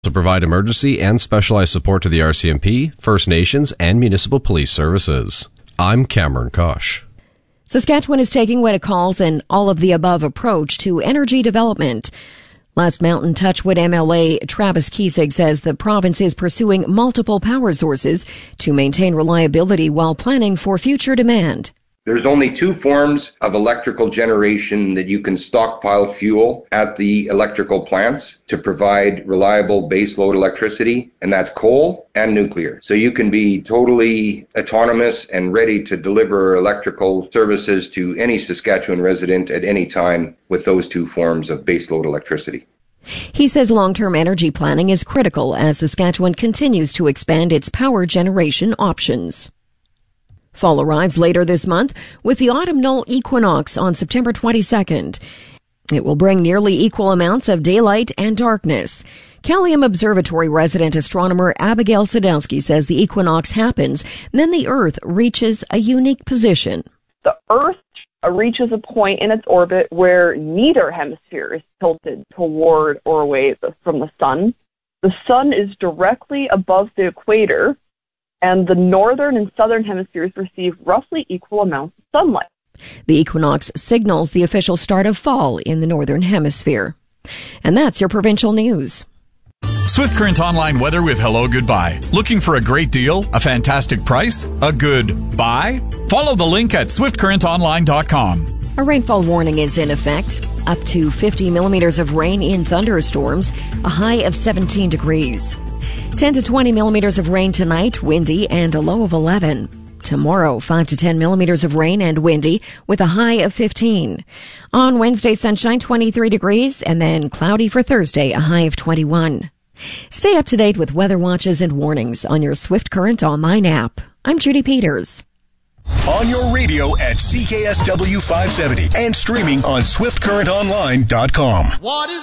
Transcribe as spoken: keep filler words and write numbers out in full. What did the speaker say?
to provide emergency and specialized support to the R C M P, First Nations, and municipal police services. I'm Cameron Kosh. Saskatchewan is taking what it calls an all-of-the-above approach to energy development. Last Mountain Touchwood M L A Travis Kiesig says the province is pursuing multiple power sources to maintain reliability while planning for future demand. There's only two forms of electrical generation that you can stockpile fuel at the electrical plants to provide reliable baseload electricity, and that's coal and nuclear. So you can be totally autonomous and ready to deliver electrical services to any Saskatchewan resident at any time with those two forms of baseload electricity. He says long-term energy planning is critical as Saskatchewan continues to expand its power generation options. Fall arrives later this month with the autumnal equinox on September twenty-second. It will bring nearly equal amounts of daylight and darkness. Callium Observatory resident astronomer Abigail Sadowski says the equinox happens, then the Earth reaches a unique position. The Earth reaches a point in its orbit where neither hemisphere is tilted toward or away from the sun. The sun is directly above the equator, and the northern and southern hemispheres receive roughly equal amounts of sunlight. The equinox signals the official start of fall in the northern hemisphere. And that's your provincial news. Swift Current Online weather with Hello Goodbye. Looking for a great deal? A fantastic price? A good buy? Follow the link at swift current online dot com. A rainfall warning is in effect. Up to fifty millimeters of rain in thunderstorms, a high of seventeen degrees. ten to twenty millimeters of rain tonight, windy, and a low of eleven. Tomorrow, five to ten millimeters of rain and windy with a high of fifteen. On Wednesday, sunshine, twenty-three degrees, and then cloudy for Thursday, a high of twenty-one. Stay up to date with weather watches and warnings on your Swift Current online app. I'm Judy Peters. On your radio at C K S W five seventy and streaming on swift current online dot com. What is